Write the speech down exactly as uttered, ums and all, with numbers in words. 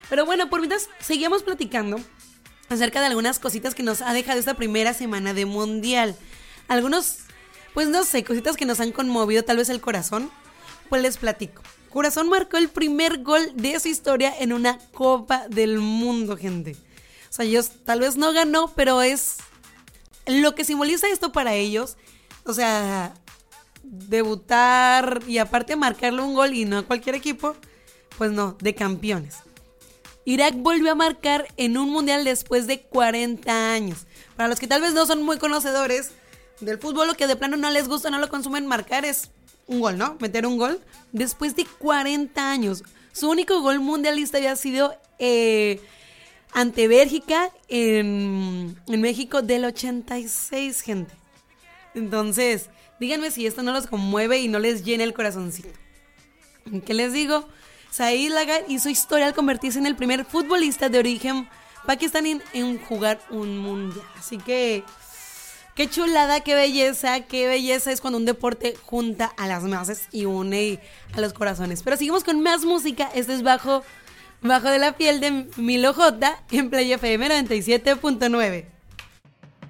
Pero bueno, por mientras seguíamos platicando acerca de algunas cositas que nos ha dejado esta primera semana de Mundial. Algunos, pues no sé, cositas que nos han conmovido tal vez el corazón. Pues les platico. Corazón marcó el primer gol de su historia en una Copa del Mundo, gente. O sea, ellos tal vez no ganó, pero es lo que simboliza esto para ellos. O sea, debutar y aparte marcarle un gol y no a cualquier equipo, pues no, de campeones. Irak volvió a marcar en un mundial después de cuarenta años. Para los que tal vez no son muy conocedores del fútbol, lo que de plano no les gusta, no lo consumen, marcar es un gol, ¿no? Meter un gol. Después de cuarenta años, su único gol mundialista había sido eh, ante Bélgica en, en México del ochenta y seis, gente. Entonces, díganme si esto no los conmueve y no les llena el corazoncito. ¿Qué les digo? Saeed Lagat hizo historia al convertirse en el primer futbolista de origen pakistaní en jugar un mundial. Así que, qué chulada, qué belleza, qué belleza es cuando un deporte junta a las masas y une a los corazones. Pero seguimos con más música. Este es Bajo, Bajo de la piel de Milo J en Play F M noventa y siete punto nueve.